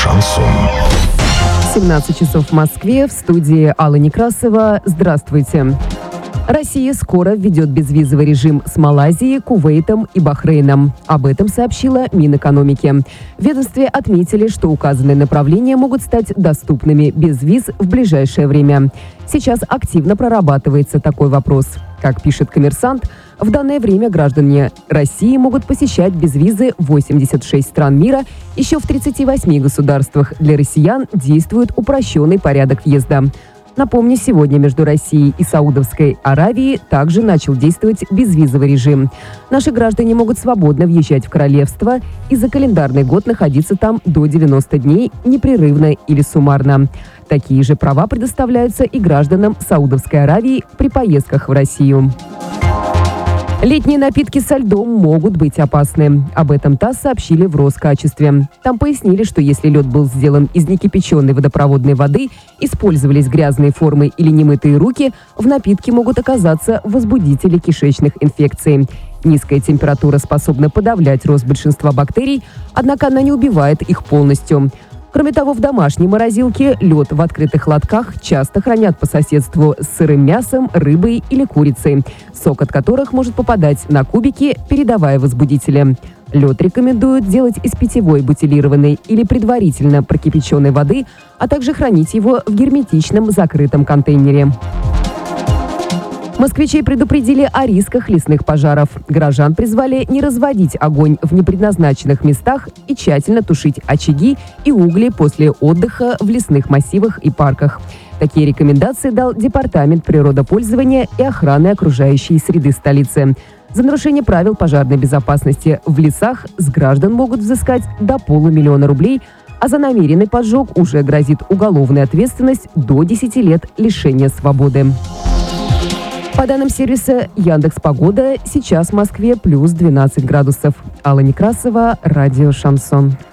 Шансон. 17 часов в Москве, в студии Алла Некрасова. Здравствуйте. Россия скоро введет безвизовый режим с Малайзией, Кувейтом и Бахрейном. Об этом сообщила Минэкономики. В ведомстве отметили, что указанные направления могут стать доступными без виз в ближайшее время. Сейчас активно прорабатывается такой вопрос. Как пишет «Коммерсант», в данное время граждане России могут посещать без визы 86 стран мира. Еще в 38 государствах для россиян действует упрощенный порядок въезда. Напомню, сегодня между Россией и Саудовской Аравией также начал действовать безвизовый режим. Наши граждане могут свободно въезжать в королевство и за календарный год находиться там до 90 дней непрерывно или суммарно. Такие же права предоставляются и гражданам Саудовской Аравии при поездках в Россию. Летние напитки со льдом могут быть опасны. Об этом ТАСС сообщили в Роскачестве. Там пояснили, что если лед был сделан из некипяченой водопроводной воды, использовались грязные формы или немытые руки, в напитке могут оказаться возбудители кишечных инфекций. Низкая температура способна подавлять рост большинства бактерий, однако она не убивает их полностью. Кроме того, в домашней морозилке лед в открытых лотках часто хранят по соседству с сырым мясом, рыбой или курицей, сок от которых может попадать на кубики, передавая возбудители. Лед рекомендуют делать из питьевой бутилированной или предварительно прокипяченной воды, а также хранить его в герметичном закрытом контейнере. Москвичей предупредили о рисках лесных пожаров. Горожан призвали не разводить огонь в непредназначенных местах и тщательно тушить очаги и угли после отдыха в лесных массивах и парках. Такие рекомендации дал Департамент природопользования и охраны окружающей среды столицы. За нарушение правил пожарной безопасности в лесах с граждан могут взыскать до 500 000 рублей, а за намеренный поджог уже грозит уголовная ответственность до 10 лет лишения свободы. По данным сервиса Яндекс.Погода, сейчас в Москве плюс 12 градусов. Алла Некрасова, радио «Шансон».